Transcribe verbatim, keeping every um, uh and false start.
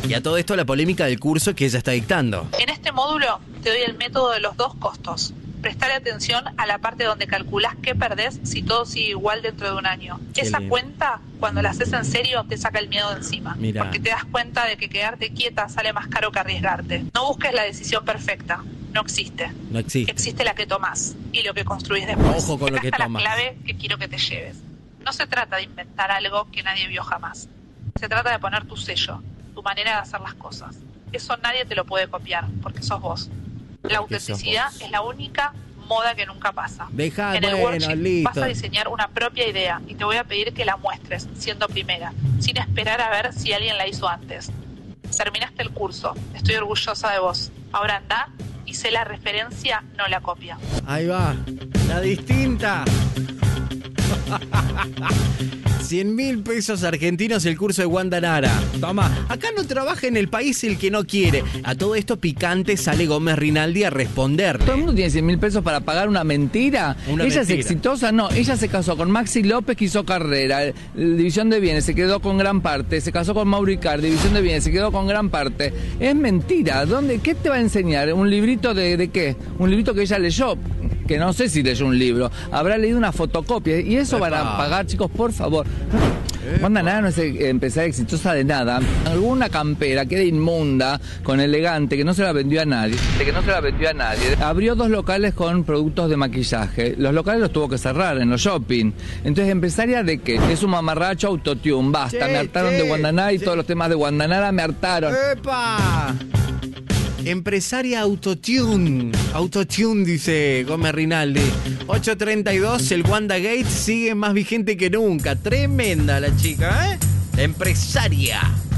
Y a todo esto la polémica del curso que ella está dictando. En este módulo te doy el método de los dos costos. Prestarle atención a la parte donde calculás qué perdés si todo sigue igual dentro de un año. Qué Esa lindo. cuenta, cuando la haces en serio, te saca el miedo de encima. Mirá. Porque te das cuenta de que quedarte quieta sale más caro que arriesgarte. No busques la decisión perfecta. No existe. No existe. Existe la que tomás y lo que construís después. Ojo con lo Acá que está tomás. la clave que quiero que te lleves. No se trata de inventar algo que nadie vio jamás. Se trata de poner tu sello, tu manera de hacer las cosas. Eso nadie te lo puede copiar, porque sos vos. La Porque sos autenticidad vos. es la única moda que nunca pasa. Dejá, en el bueno, workshop listo. vas a diseñar una propia idea y te voy a pedir que la muestres siendo primera, sin esperar a ver si alguien la hizo antes. Terminaste el curso, estoy orgullosa de vos. Ahora andá y sé la referencia, no la copia. Ahí va, la distinta. cien mil pesos argentinos el curso de Wanda Nara. Toma, acá no trabaja en el país el que no quiere. A todo esto picante sale Gómez Rinaldi a responderle. ¿Todo el mundo tiene cien mil pesos para pagar una mentira? Una ella mentira. es exitosa, no. Ella se casó con Maxi López, que hizo carrera, eh, división de bienes, se quedó con gran parte. Se casó con Mauro Icardi, división de bienes, se quedó con gran parte. Es mentira. ¿Dónde? ¿Qué te va a enseñar? ¿Un librito de, de qué? ¿Un librito que ella leyó? Que no sé si leyó un libro. Habrá leído una fotocopia. Y eso Epa. van a pagar, chicos, por favor. Wanda Nara no es eh, empresaria exitosa de nada. Alguna campera queda inmunda, con elegante, que no se la vendió a nadie. Que no se la vendió a nadie. Abrió dos locales con productos de maquillaje. Los locales los tuvo que cerrar en los shopping. Entonces, ¿empresaria de qué? Es un mamarracho autotune. Basta, Che, me hartaron che, de Wanda Nara y che. todos los temas de Wanda Nara me hartaron. ¡Epa! Empresaria autotune. Autotune, dice Gómez Rinaldi. ocho treinta y dos, el Wanda Gate sigue más vigente que nunca. Tremenda la chica, ¿eh? La empresaria.